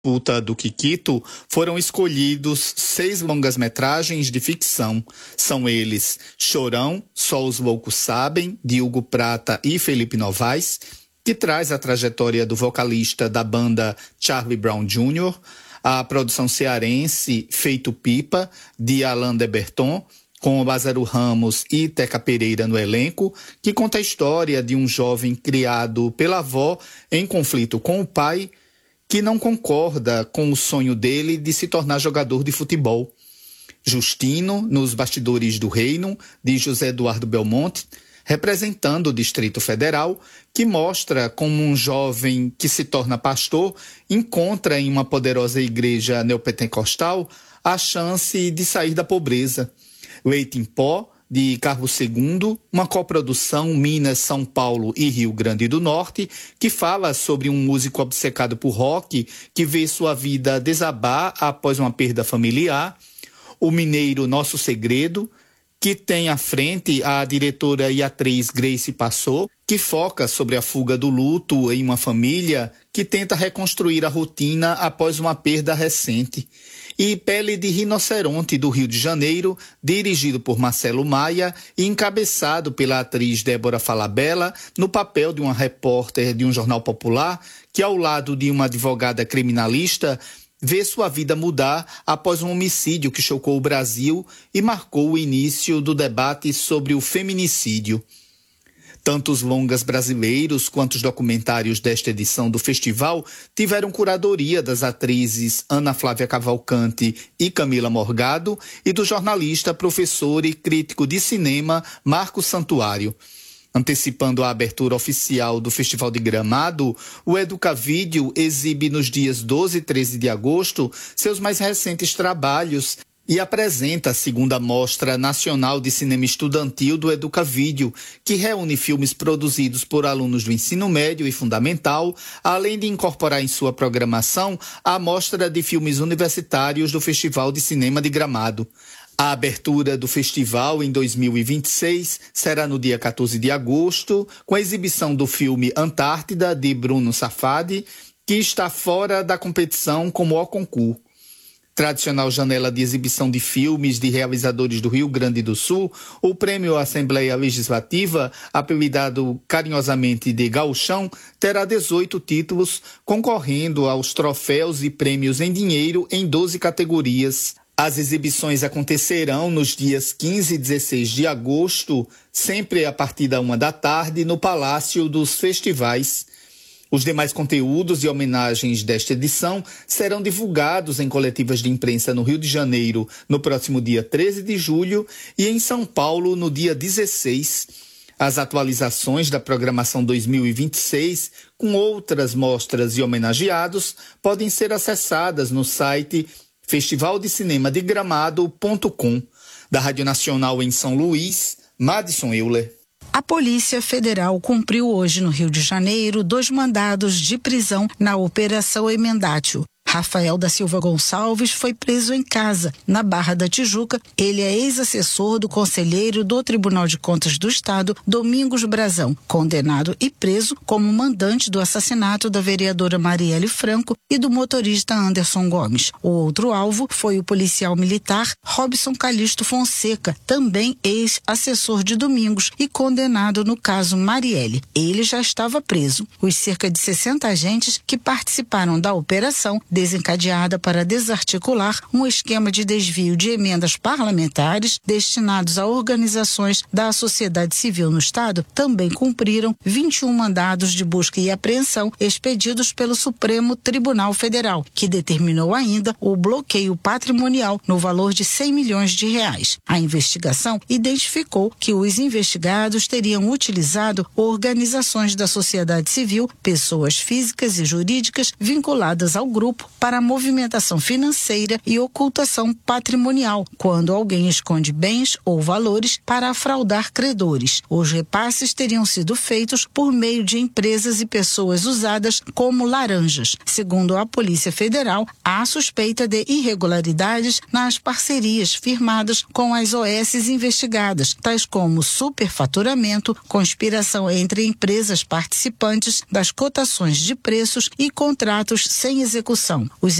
disputa do Kikito, foram escolhidos 6 longas-metragens de ficção. São eles Chorão, Só os Loucos Sabem, de Hugo Prata e Felipe Novaes, que traz a trajetória do vocalista da banda Charlie Brown Jr., a produção cearense Feito Pipa, de Alain de Berton, com Lázaro Ramos e Teca Pereira no elenco, que conta a história de um jovem criado pela avó em conflito com o pai, que não concorda com o sonho dele de se tornar jogador de futebol. Justino, nos Bastidores do Reino, de José Eduardo Belmonte, representando o Distrito Federal, que mostra como um jovem que se torna pastor encontra em uma poderosa igreja neopentecostal a chance de sair da pobreza. Leite em Pó, de Carlos II, uma coprodução Minas, São Paulo e Rio Grande do Norte, que fala sobre um músico obcecado por rock que vê sua vida desabar após uma perda familiar. O mineiro Nosso Segredo, que tem à frente a diretora e atriz Grace Passot, que foca sobre a fuga do luto em uma família que tenta reconstruir a rotina após uma perda recente. E Pele de Rinoceronte, do Rio de Janeiro, dirigido por Marcelo Maia e encabeçado pela atriz Débora Falabella, no papel de uma repórter de um jornal popular que, ao lado de uma advogada criminalista, vê sua vida mudar após um homicídio que chocou o Brasil e marcou o início do debate sobre o feminicídio. Tanto os longas brasileiros quanto os documentários desta edição do festival tiveram curadoria das atrizes Ana Flávia Cavalcante e Camila Morgado e do jornalista, professor e crítico de cinema Marcos Santuário. Antecipando a abertura oficial do Festival de Gramado, o Educavídeo exibe nos dias 12 e 13 de agosto seus mais recentes trabalhos e apresenta a 2ª Mostra Nacional de Cinema Estudantil do Educavídeo, que reúne filmes produzidos por alunos do ensino médio e fundamental, além de incorporar em sua programação a mostra de filmes universitários do Festival de Cinema de Gramado. A abertura do festival em 2026 será no dia 14 de agosto, com a exibição do filme Antártida, de Bruno Safadi, que está fora da competição como o concurso. Tradicional janela de exibição de filmes de realizadores do Rio Grande do Sul, o Prêmio Assembleia Legislativa, apelidado carinhosamente de Gauchão, terá 18 títulos, concorrendo aos troféus e prêmios em dinheiro em 12 categorias. As exibições acontecerão nos dias 15 e 16 de agosto, sempre a partir da 13h, no Palácio dos Festivais. Os demais conteúdos e homenagens desta edição serão divulgados em coletivas de imprensa no Rio de Janeiro no próximo dia 13 de julho e em São Paulo no dia 16. As atualizações da programação 2026, com outras mostras e homenageados, podem ser acessadas no site festivaldecinemadeGramado.com. Da Rádio Nacional em São Luís, Madison Euler. A Polícia Federal cumpriu hoje no Rio de Janeiro 2 mandados de prisão na Operação Emendatio. Rafael da Silva Gonçalves foi preso em casa, na Barra da Tijuca. Ele é ex-assessor do conselheiro do Tribunal de Contas do Estado, Domingos Brazão, condenado e preso como mandante do assassinato da vereadora Marielle Franco e do motorista Anderson Gomes. O outro alvo foi o policial militar Robson Calixto Fonseca, também ex-assessor de Domingos e condenado no caso Marielle. Ele já estava preso. Os cerca de 60 agentes que participaram da operação desencadeada para desarticular um esquema de desvio de emendas parlamentares destinados a organizações da sociedade civil no Estado, também cumpriram 21 mandados de busca e apreensão expedidos pelo Supremo Tribunal Federal, que determinou ainda o bloqueio patrimonial no valor de R$100 milhões. A investigação identificou que os investigados teriam utilizado organizações da sociedade civil, pessoas físicas e jurídicas vinculadas ao grupo, para a movimentação financeira e ocultação patrimonial, quando alguém esconde bens ou valores para fraudar credores. Os repasses teriam sido feitos por meio de empresas e pessoas usadas como laranjas. Segundo a Polícia Federal, há suspeita de irregularidades nas parcerias firmadas com as OSs investigadas, tais como superfaturamento, conspiração entre empresas participantes das cotações de preços e contratos sem execução. investigação. Os